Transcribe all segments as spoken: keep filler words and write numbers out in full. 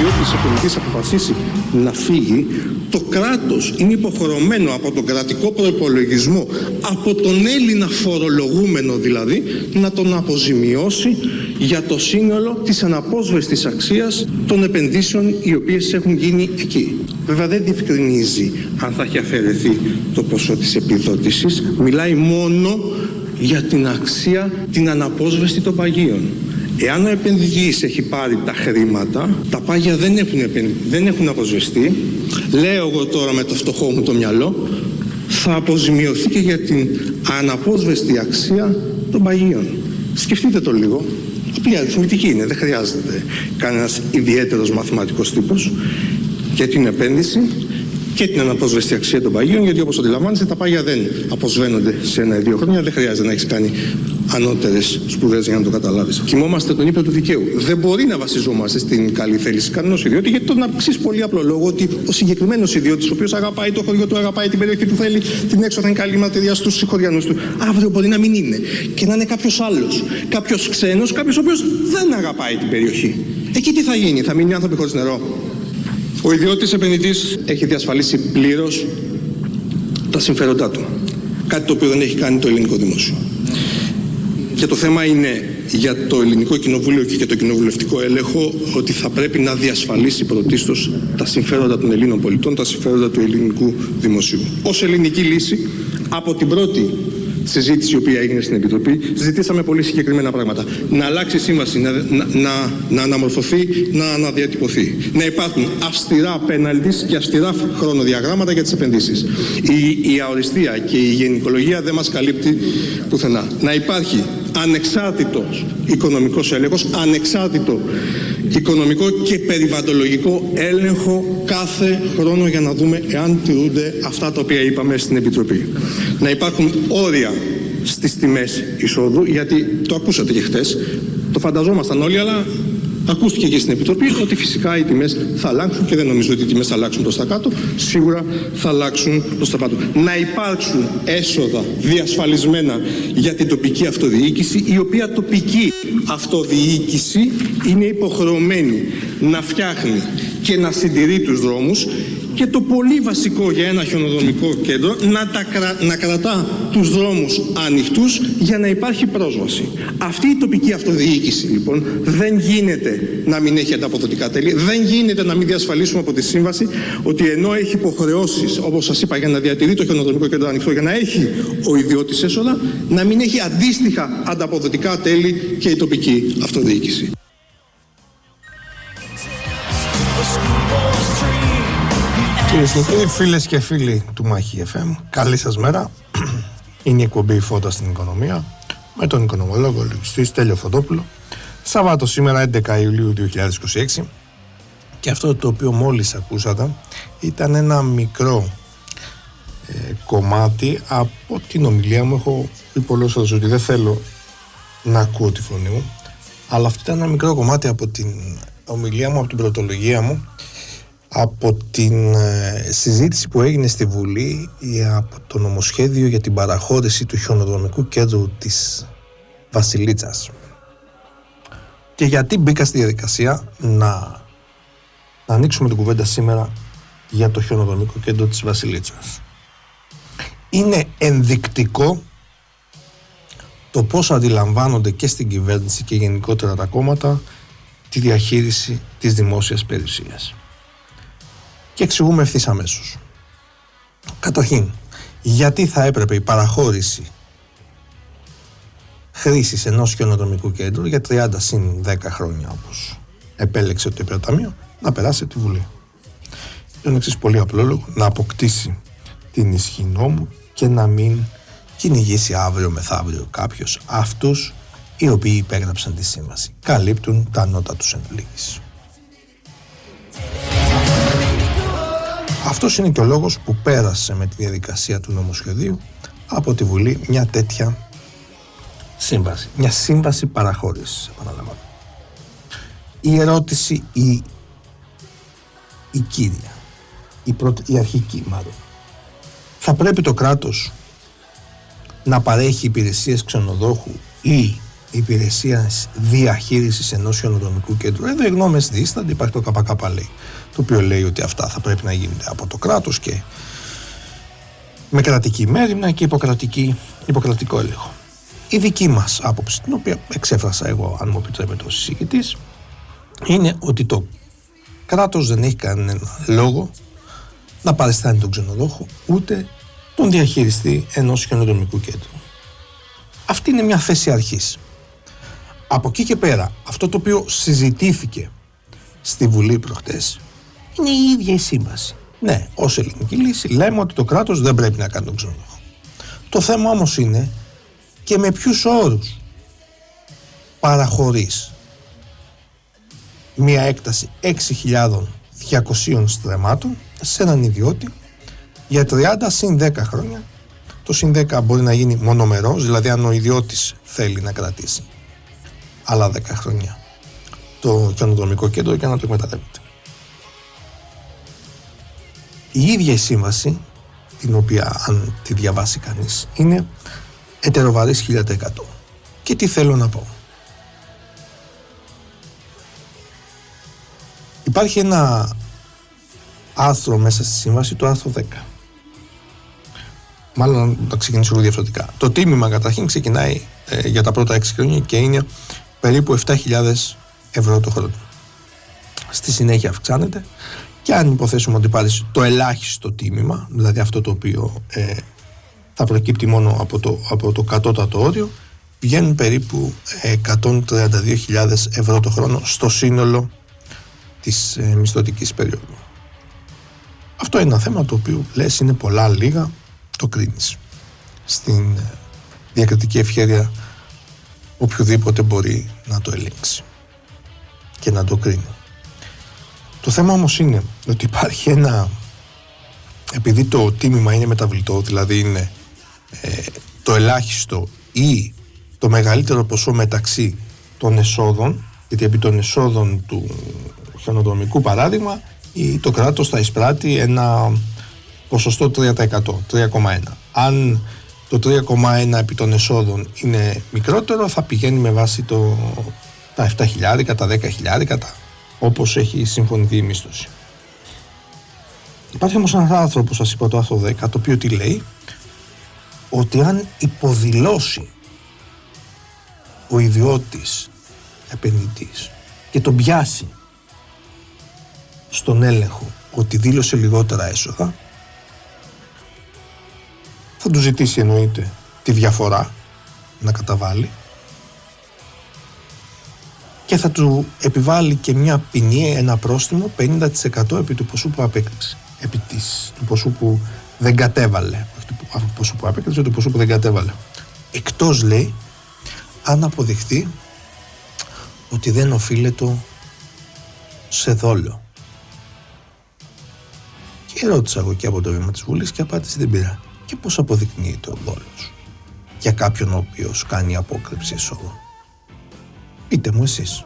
ιδιώτης επενδυτής αποφασίσει να φύγει, το κράτος είναι υποχρεωμένο από τον κρατικό προϋπολογισμό, από τον Έλληνα φορολογούμενο δηλαδή, να τον αποζημιώσει για το σύνολο της αναπόσβεστης αξίας των επενδύσεων οι οποίες έχουν γίνει εκεί. Βέβαια δεν διευκρινίζει αν θα έχει αφαιρεθεί το ποσό της επιδότησης, μιλάει μόνο για την αξία την αναπόσβεστη των παγίων. Εάν ο επενδυτής έχει πάρει τα χρήματα, τα πάγια δεν έχουν, δεν έχουν αποσβεστεί, λέω εγώ τώρα με το φτωχό μου το μυαλό, θα αποζημιωθεί και για την αναπόσβεστη αξία των παγίων. Σκεφτείτε το λίγο. Απλή αριθμητική είναι, δεν χρειάζεται κανένας ιδιαίτερος μαθηματικός τύπος για την επένδυση και την αναπόσβεστη αξία των παγίων, γιατί όπως αντιλαμβάνεστε τα πάγια δεν αποσβαίνονται σε ένα ή δύο χρόνια, δεν χρειάζεται να έχεις κάνει ανώτερες σπουδές για να το καταλάβεις. Κοιμόμαστε τον ύπνο του δικαίου. Δεν μπορεί να βασιζόμαστε στην καλή θέληση κανένας ιδιώτη, γιατί τον αξίζει πολύ απλό λόγο ότι ο συγκεκριμένος ιδιώτης, ο οποίος αγαπάει το χωριό του, αγαπάει την περιοχή του, θέλει την έξωθεν καλή ματαιριά στους συγχωριανούς του, αύριο μπορεί να μην είναι και να είναι κάποιος άλλος, κάποιος ξένος, κάποιος ο οποίος δεν αγαπάει την περιοχή. Εκεί τι θα γίνει, θα μείνει άνθρωποι χωρίς νερό? Ο ιδιώτης επενδυτής έχει διασφαλίσει πλήρως τα συμφέροντά του. Κάτι το οποίο δεν έχει κάνει το ελληνικό δημόσιο. Και το θέμα είναι για το ελληνικό κοινοβούλιο και για το κοινοβουλευτικό έλεγχο ότι θα πρέπει να διασφαλίσει πρωτίστως τα συμφέροντα των Ελλήνων πολιτών, τα συμφέροντα του ελληνικού δημοσίου. Ως ελληνική λύση, από την πρώτη συζήτηση η οποία έγινε στην Επιτροπή, συζητήσαμε πολύ συγκεκριμένα πράγματα. Να αλλάξει η σύμβαση, να, να, να, να αναμορφωθεί, να αναδιατυπωθεί. Να υπάρχουν αυστηρά πέναλτις και αυστηρά χρονοδιαγράμματα για τις επενδύσεις. Η, η αοριστία και η γενικολογία δεν μας καλύπτει πουθενά. Να υπάρχει ανεξάρτητος οικονομικός έλεγχος, ανεξάρτητο οικονομικό και περιβαλλοντολογικό έλεγχο κάθε χρόνο για να δούμε εάν τηρούνται αυτά τα οποία είπαμε στην Επιτροπή. Να υπάρχουν όρια στις τιμές εισόδου, γιατί το ακούσατε και χτες, το φανταζόμασταν όλοι, αλλά ακούστηκε και στην Επιτροπή ότι φυσικά οι τιμές θα αλλάξουν και δεν νομίζω ότι οι τιμές θα αλλάξουν προς τα κάτω, σίγουρα θα αλλάξουν προς τα πάνω. Να υπάρξουν έσοδα διασφαλισμένα για την τοπική αυτοδιοίκηση, η οποία τοπική αυτοδιοίκηση είναι υποχρεωμένη να φτιάχνει και να συντηρεί τους δρόμους και το πολύ βασικό για ένα χιονοδρομικό κέντρο να, τα κρα... να κρατά τους δρόμους ανοιχτούς για να υπάρχει πρόσβαση. Αυτή η τοπική αυτοδιοίκηση λοιπόν δεν γίνεται να μην έχει ανταποδοτικά τέλη, δεν γίνεται να μην διασφαλίσουμε από τη σύμβαση ότι ενώ έχει υποχρεώσεις, όπως σας είπα, για να διατηρεί το χιονοδρομικό κέντρο ανοιχτό, για να έχει ο ιδιώτης έσοδα, να μην έχει αντίστοιχα ανταποδοτικά τέλη και η τοπική αυτοδιοίκηση. Κυρίες και κύριοι, φίλες και φίλοι του Μάχη εφ εμ, καλή σας μέρα. Είναι η εκπομπή Φώτα στην Οικονομία με τον οικονομολόγο λογιστή Στέλιο Φωτόπουλο. Σαββάτο σήμερα έντεκα Ιουλίου δύο χιλιάδες είκοσι έξι, και αυτό το οποίο μόλις ακούσατε ήταν ένα μικρό ε, κομμάτι από την ομιλία μου. Έχω πει πολλές φορές ότι δεν θέλω να ακούω τη φωνή μου, αλλά αυτό ήταν ένα μικρό κομμάτι από την ομιλία μου, από την πρωτολογία μου, από την ε, συζήτηση που έγινε στη Βουλή από το νομοσχέδιο για την παραχώρηση του χιονοδρομικού κέντρου της Βασιλίτσας. Και γιατί μπήκα στη διαδικασία να, να ανοίξουμε την κουβέντα σήμερα για το χιονοδρομικό κέντρο της Βασιλίτσας. Είναι ενδεικτικό το πώς αντιλαμβάνονται και στην κυβέρνηση και γενικότερα τα κόμματα τη διαχείριση της δημόσιας περιουσίας. Και εξηγούμε ευθύς αμέσως. Καταρχήν, γιατί θα έπρεπε η παραχώρηση χρήσης ενός χιονοδρομικού κέντρου για τριάντα συν δέκα χρόνια, όπως επέλεξε το Υπηρεταμείο, να περάσει τη Βουλή? Είναι εξής πολύ απλό λόγο: να αποκτήσει την ισχύ νόμου και να μην κυνηγήσει αύριο μεθαύριο κάποιος αυτούς οι οποίοι υπέγραψαν τη σύμβαση. Καλύπτουν τα νότα τους εν πλήγης. Αυτός είναι και ο λόγος που πέρασε με τη διαδικασία του νομοσχεδίου από τη Βουλή μια τέτοια σύμβαση. Μια σύμβαση παραχώρησης, επαναλαμβάνω. Η ερώτηση, η, η κύρια, η, πρώτη, η αρχική μάλλον. Θα πρέπει το κράτος να παρέχει υπηρεσίες ξενοδόχου ή υπηρεσίας διαχείρισης ενός χιονοδρομικού κέντρου. Εδώ οι γνώμες δίστανται, υπάρχει το ΚΚ λέει, το οποίο λέει ότι αυτά θα πρέπει να γίνονται από το κράτος και με κρατική μέριμνα και υποκρατική, υποκρατικό έλεγχο. Η δική μας άποψη, την οποία εξέφρασα εγώ, αν μου επιτρέπετε ως συζητητής, είναι ότι το κράτος δεν έχει κανένα λόγο να παριστάνει τον ξενοδόχο ούτε τον διαχειριστή ενός χιονοδρομικού κέντρου. Αυτή είναι μια θέση αρχής. Από εκεί και πέρα, αυτό το οποίο συζητήθηκε στη Βουλή προχτές είναι η ίδια η σύμβαση. Ναι, ως ελληνική λύση λέμε ότι το κράτος δεν πρέπει να κάνει τον ξενοδόχο. Το θέμα όμως είναι και με ποιους όρους παραχωρείς μια έκταση έξι χιλιάδες διακόσια στρεμμάτων σε έναν ιδιώτη για τριάντα συν δέκα χρόνια. Το συν δέκα μπορεί να γίνει μονομερός, δηλαδή αν ο ιδιώτης θέλει να κρατήσει άλλα δέκα χρόνια το χιονοδρομικό κέντρο και να το εκμεταλλεύεται. Η ίδια η σύμβαση, την οποία αν τη διαβάσει κανείς, είναι ετεροβαρής χίλια τοις εκατό. Και τι θέλω να πω. Υπάρχει ένα άρθρο μέσα στη σύμβαση, το άρθρο δέκα. Μάλλον να ξεκινήσω λίγο διαφορετικά. Το τίμημα καταρχήν ξεκινάει ε, για τα πρώτα έξι χρόνια και είναι περίπου επτά χιλιάδες ευρώ το χρόνο. Στη συνέχεια αυξάνεται και αν υποθέσουμε ότι πάρεις το ελάχιστο τίμημα, δηλαδή αυτό το οποίο ε, θα προκύπτει μόνο από το, από το κατώτατο όριο, πηγαίνουν περίπου εκατόν τριάντα δύο χιλιάδες ευρώ το χρόνο στο σύνολο της ε, μισθωτικής περίοδου. Αυτό είναι ένα θέμα το οποίο λες είναι πολλά λίγα, το κρίνεις. Στην ε, διακριτική ευχέρεια οποιοδήποτε μπορεί να το ελέγξει και να το κρίνει. Το θέμα όμως είναι ότι υπάρχει ένα, επειδή το τίμημα είναι μεταβλητό, δηλαδή είναι ε, το ελάχιστο ή το μεγαλύτερο ποσό μεταξύ των εσόδων, γιατί επί των εσόδων του χιονοδρομικού παράδειγμα ή το κράτος θα εισπράττει ένα ποσοστό τρία τοις εκατό, τρία κόμμα ένα. Αν το τρία κόμμα ένα επί των εσόδων είναι μικρότερο, θα πηγαίνει με βάση το, τα επτά χιλιάδες, τα δέκα χιλιάδες, τα, όπως έχει συμφωνηθεί η μίσθωση. Υπάρχει όμως ένα άρθρο, όπως σας είπα, το άρθρο δέκα, το οποίο τι λέει, ότι αν υποδηλώσει ο ιδιώτης επενδυτής και τον πιάσει στον έλεγχο ότι δήλωσε λιγότερα έσοδα, θα του ζητήσει εννοείται τη διαφορά να καταβάλει και θα του επιβάλλει και μια ποινή, ένα πρόστιμο πενήντα τοις εκατό επί του ποσού που απέκτησε, επί της, του ποσού που δεν κατέβαλε, όχι του ποσού που απέκτησε, του ποσού που δεν κατέβαλε. Εκτός, λέει, αν αποδειχθεί ότι δεν οφείλεται σε δόλο. Και ρώτησα εγώ και από το βήμα της Βουλής και απάντηση δεν πήρα. Και πώς αποδεικνύεται ο δόλος για κάποιον ο οποίος κάνει απόκρυψη εσόδων? Πείτε μου εσείς.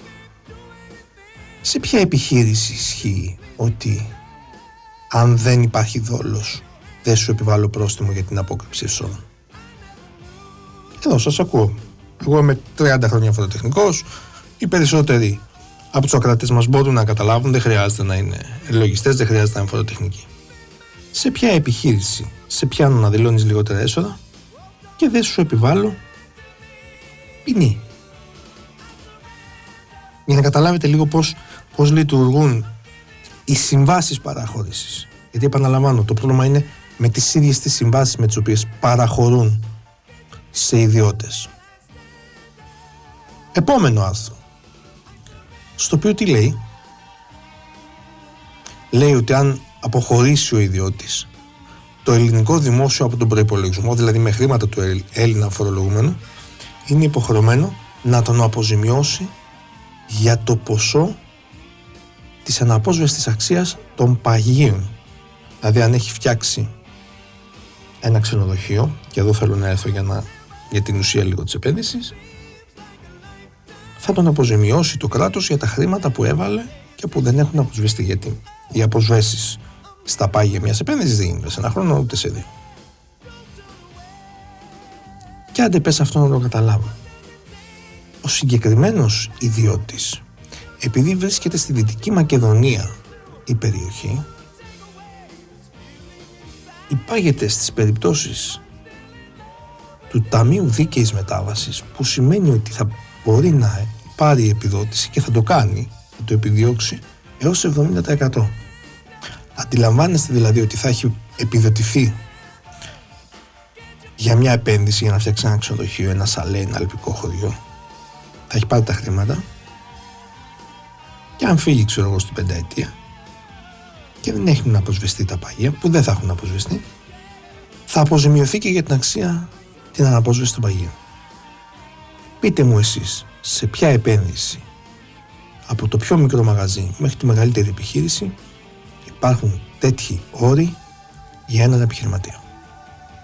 Σε ποια επιχείρηση ισχύει ότι αν δεν υπάρχει δόλος δεν σου επιβάλλω πρόστιμο για την απόκρυψη εσόδων? Εδώ σας ακούω. Εγώ είμαι τριάντα χρόνια φοροτεχνικός. Οι περισσότεροι από τους ακρατές μας μπορούν να καταλάβουν, δεν χρειάζεται να είναι λογιστές, δεν χρειάζεται να είναι φοροτεχνικοί. Σε ποια επιχείρηση σε πιάνω να δηλώνεις λιγότερα έσοδα και δεν σου επιβάλλω ποινή? Για να καταλάβετε λίγο πώς, πώς λειτουργούν οι συμβάσεις παραχώρησης. Γιατί επαναλαμβάνω, το πρόβλημα είναι με τις ίδιες τις συμβάσεις με τις οποίες παραχωρούν σε ιδιώτες. Επόμενο άρθρο, στο οποίο τι λέει? Λέει ότι αν αποχωρήσει ο ιδιώτης το ελληνικό δημόσιο από τον προϋπολογισμό, δηλαδή με χρήματα του Έλληνα φορολογουμένου, είναι υποχρεωμένο να τον αποζημιώσει για το ποσό της αναπόσβεστης αξίας των παγίων. Δηλαδή αν έχει φτιάξει ένα ξενοδοχείο, και εδώ θέλω να έρθω για, να, για την ουσία λίγο της επένδυσης, θα τον αποζημιώσει το κράτος για τα χρήματα που έβαλε και που δεν έχουν αποσβεστεί, γιατί οι αποσβέσεις στα πάγια μιας επένδυσης δεν γίνονται σε ένα χρόνο ούτε σε δύο. Και άντε πες αυτό να το καταλάβω. ο συγκεκριμένος ιδιώτης, επειδή βρίσκεται στη Δυτική Μακεδονία η περιοχή, υπάγεται στις περιπτώσεις του Ταμείου Δίκαιης Μετάβασης, που σημαίνει ότι θα μπορεί να πάρει επιδότηση και θα το κάνει, θα το επιδιώξει έως εβδομήντα τοις εκατό. Αντιλαμβάνεστε δηλαδή ότι θα έχει επιδοτηθεί για μια επένδυση, για να φτιάξει ένα ξενοδοχείο, ένα σαλέ, ένα αλπικό χωριό. Θα έχει πάρει τα χρήματα και αν φύγει, ξέρω εγώ, στην πενταετία και δεν έχουν αποσβεστεί τα παγία, που δεν θα έχουν αποσβεστεί, θα αποζημιωθεί και για την αξία την αναπόσβεση των παγίων. Πείτε μου εσείς, σε ποια επένδυση, από το πιο μικρό μαγαζί μέχρι τη μεγαλύτερη επιχείρηση, υπάρχουν τέτοιοι όροι για έναν επιχειρηματία.